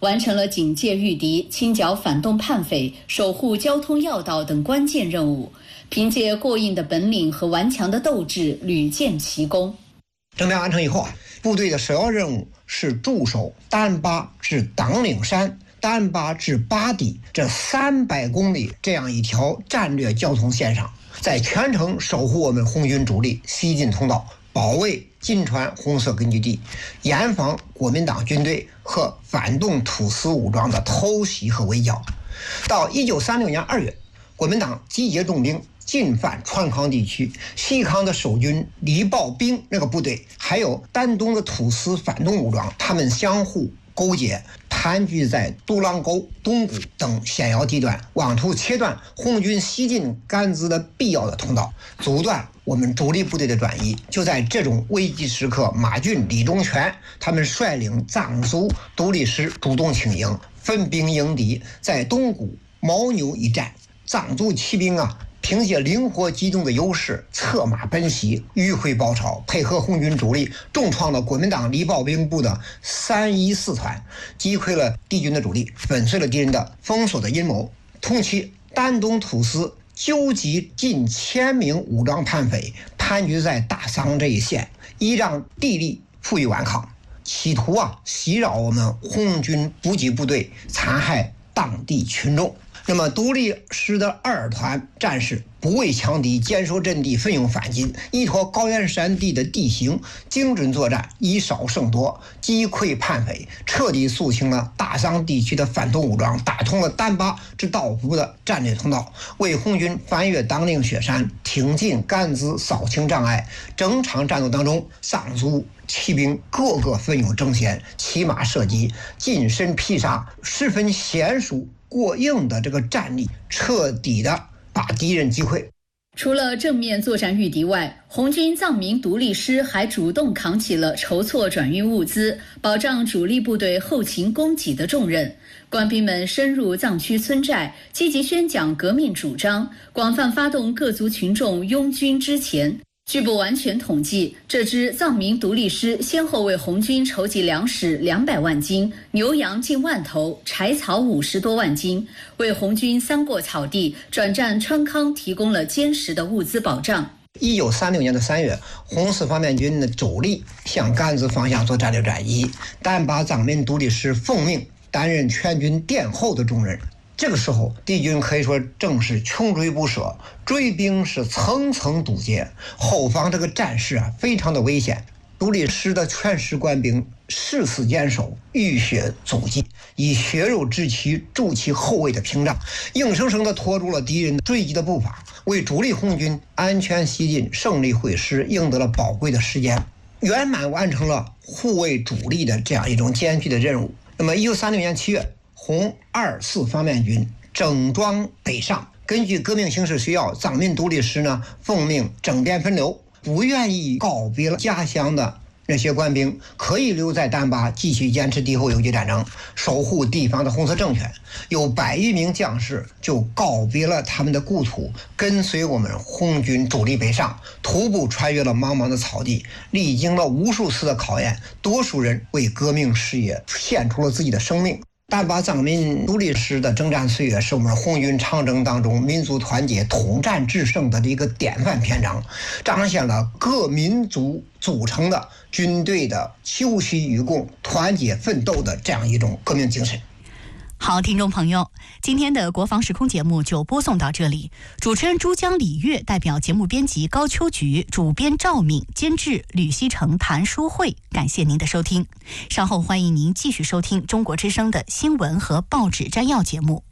完成了警戒御敌、清剿反动叛匪、守护交通要道等关键任务，凭借过硬的本领和顽强的斗志，屡建奇功。 征战完成以后部队的首要任务是驻守丹巴至党岭山、丹巴至巴底这300公里这样一条战略交通线上，在全程守护我们红军主力西进通道，保卫金川红色根据地，严防国民党军队和反动土司武装的偷袭和围剿。到1936年2月，国民党集结重兵进犯川康地区，西康的守军李抱兵那个部队，还有丹东的土司反动武装，他们相互勾结，盘踞在独狼沟、东谷等险要地段，妄图切断红军西进甘孜的必要的通道，阻断我们主力部队的转移。就在这种危急时刻，马俊、李忠全他们率领藏族独立师主动请缨，分兵迎敌，在东谷牦牛一战，藏族骑兵凭借灵活机动的优势，策马奔袭，迂回包抄，配合红军主力，重创了国民党李抱兵部的314团，击溃了敌军的主力，粉碎了敌人的封锁的阴谋。同期，丹东土司纠集近1000名武装叛匪，盘踞在大桑这一线，依仗地利负隅顽抗，企图袭扰我们红军补给部队，残害当地群众。那么独立师的2团战士不畏强敌，坚守阵地，奋勇反击，依托高原山地的地形，精准作战，以少胜多，击溃叛匪，彻底肃清了大桑地区的反动武装，打通了丹巴至道府的战略通道，为红军翻越党岭雪山，挺进甘孜扫清障碍。整场战斗当中，藏族骑兵个个奋勇争先，骑马射击，近身劈杀，十分娴熟过硬的这个战力，彻底的把敌人击溃。 除了正面作战御敌外，红军藏民独立师还主动扛起了筹措转运物资、保障主力部队后勤供给的重任。官兵们深入藏区村寨，积极宣讲革命主张，广泛发动各族群众拥军之前。据不完全统计，这支藏民独立师先后为红军筹集粮食200万斤、牛羊近万头、柴草50多万斤，为红军三过草地、转战川康提供了坚实的物资保障。 1936年的3月，红四方面军的主力向甘孜方向做战略转移，但把藏民独立师奉命担任全军殿后的重任。这个时候，敌军可以说正是穷追不舍，追兵是层层堵截，后方这个战事非常的危险。独立师的全师官兵誓死坚守，浴血阻击，以血肉之躯筑起后卫的屏障，硬生生地拖住了敌人追击的步伐，为主力红军安全西进、胜利会师赢得了宝贵的时间，圆满完成了护卫主力的这样一种艰巨的任务。那么1936年7月，红2、4方面军整装北上，根据革命形势需要，藏民独立师奉命整编分流，不愿意告别了家乡的那些官兵可以留在丹巴继续坚持敌后游击战争，守护地方的红色政权。有100余名将士就告别了他们的故土，跟随我们红军主力北上，徒步穿越了茫茫的草地，历经了无数次的考验，多数人为革命事业献出了自己的生命。丹巴藏民独立师的征战岁月是我们红军长征当中民族团结统战制胜的一个典范篇章，彰显了各民族组成的军队的休戚与共、团结奋斗的这样一种革命精神。 好，听众朋友，今天的国防时空节目就播送到这里。主持人珠江李月代表节目编辑高秋菊、主编赵敏、监制吕希成、谭淑慧，感谢您的收听。稍后欢迎您继续收听中国之声的新闻和报纸摘要节目。